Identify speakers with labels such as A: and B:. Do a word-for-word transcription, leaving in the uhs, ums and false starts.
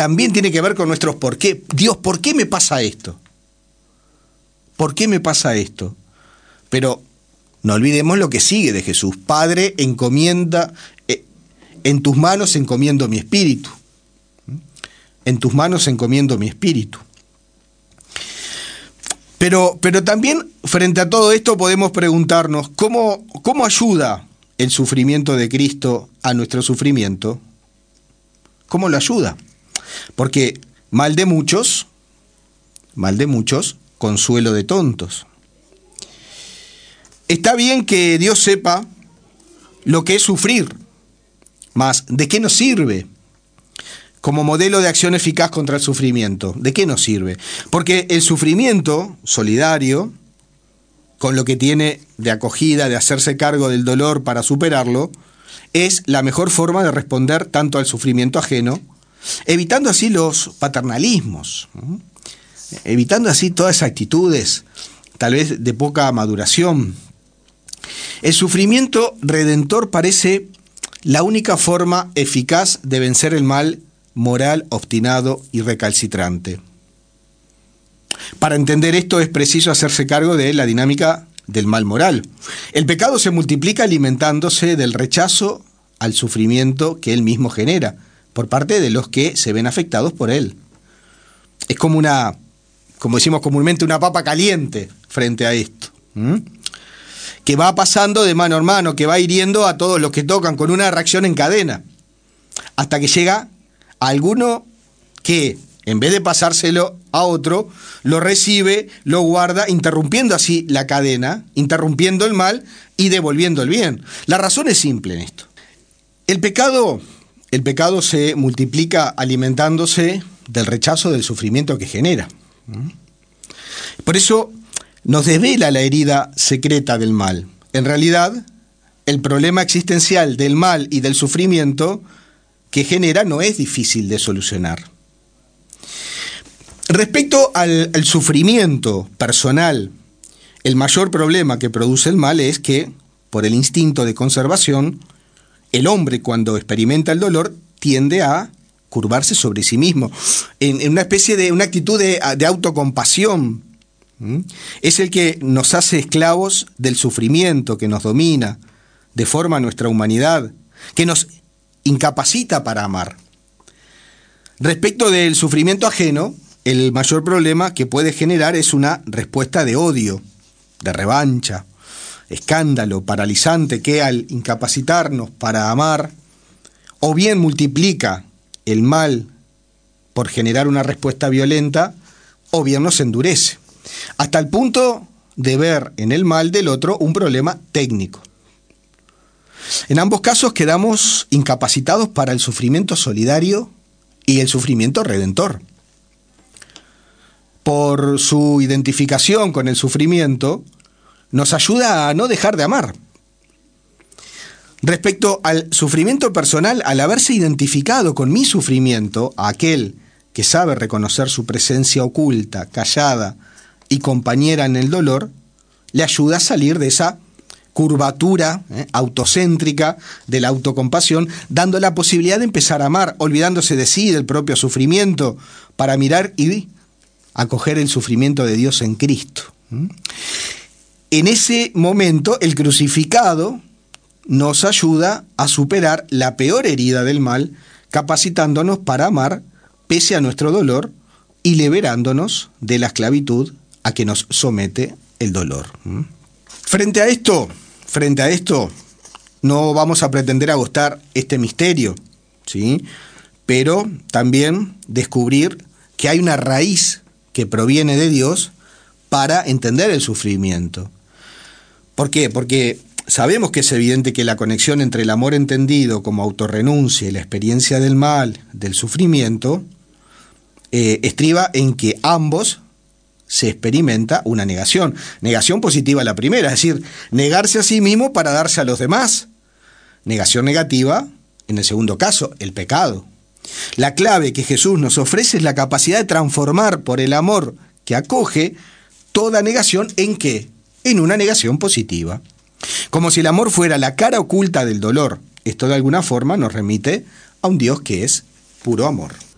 A: también tiene que ver con nuestros por qué. Dios, ¿por qué me pasa esto? ¿Por qué me pasa esto? Pero no olvidemos lo que sigue de Jesús. Padre, encomienda, eh, en tus manos encomiendo mi espíritu. En tus manos encomiendo mi espíritu. Pero, pero también frente a todo esto podemos preguntarnos, ¿cómo, cómo ayuda el sufrimiento de Cristo a nuestro sufrimiento? ¿Cómo lo ayuda? Porque mal de muchos, mal de muchos, consuelo de tontos. Está bien que Dios sepa lo que es sufrir, mas ¿de qué nos sirve? Como modelo de acción eficaz contra el sufrimiento, ¿de qué nos sirve? Porque el sufrimiento solidario, con lo que tiene de acogida, de hacerse cargo del dolor para superarlo, es la mejor forma de responder tanto al sufrimiento ajeno, evitando así los paternalismos, ¿no? Evitando así todas esas actitudes, tal vez de poca maduración. El sufrimiento redentor parece la única forma eficaz de vencer el mal moral, obstinado y recalcitrante. Para entender esto es preciso hacerse cargo de la dinámica del mal moral. El pecado se multiplica alimentándose del rechazo al sufrimiento que él mismo genera por parte de los que se ven afectados por él. Es como una, como decimos comúnmente, una papa caliente frente a esto, ¿Mm? que va pasando de mano en mano, que va hiriendo a todos los que tocan con una reacción en cadena, hasta que llega a alguno que, en vez de pasárselo a otro, lo recibe, lo guarda, interrumpiendo así la cadena, interrumpiendo el mal y devolviendo el bien. La razón es simple en esto. El pecado, el pecado se multiplica alimentándose del rechazo del sufrimiento que genera. Por eso nos desvela la herida secreta del mal. En realidad, el problema existencial del mal y del sufrimiento que genera no es difícil de solucionar. Respecto al, al sufrimiento personal, el mayor problema que produce el mal es que, por el instinto de conservación, el hombre cuando experimenta el dolor tiende a curvarse sobre sí mismo, en, en una especie de una actitud de, de autocompasión. ¿Mm? Es el que nos hace esclavos del sufrimiento que nos domina, deforma nuestra humanidad, que nos incapacita para amar. Respecto del sufrimiento ajeno, el mayor problema que puede generar es una respuesta de odio, de revancha, escándalo, paralizante, que al incapacitarnos para amar, o bien multiplica el mal por generar una respuesta violenta, o bien nos endurece, hasta el punto de ver en el mal del otro un problema técnico. En ambos casos quedamos incapacitados para el sufrimiento solidario y el sufrimiento redentor. Por su identificación con el sufrimiento, nos ayuda a no dejar de amar. Respecto al sufrimiento personal, al haberse identificado con mi sufrimiento, a aquel que sabe reconocer su presencia oculta, callada y compañera en el dolor, le ayuda a salir de esa curvatura eh, autocéntrica de la autocompasión, dando la posibilidad de empezar a amar, olvidándose de sí, del propio sufrimiento, para mirar y acoger el sufrimiento de Dios en Cristo. En ese momento, el crucificado nos ayuda a superar la peor herida del mal, capacitándonos para amar pese a nuestro dolor y liberándonos de la esclavitud a que nos somete el dolor. Frente a esto, frente a esto, no vamos a pretender agostar este misterio, ¿sí? Pero también descubrir que hay una raíz que proviene de Dios para entender el sufrimiento. ¿Por qué? Porque sabemos que es evidente que la conexión entre el amor entendido como autorrenuncia y la experiencia del mal, del sufrimiento, eh, estriba en que ambos se experimenta una negación. Negación positiva la primera, es decir, negarse a sí mismo para darse a los demás. Negación negativa, en el segundo caso, el pecado. La clave que Jesús nos ofrece es la capacidad de transformar por el amor que acoge toda negación en ¿qué? En una negación positiva. Como si el amor fuera la cara oculta del dolor. Esto de alguna forma nos remite a un Dios que es puro amor.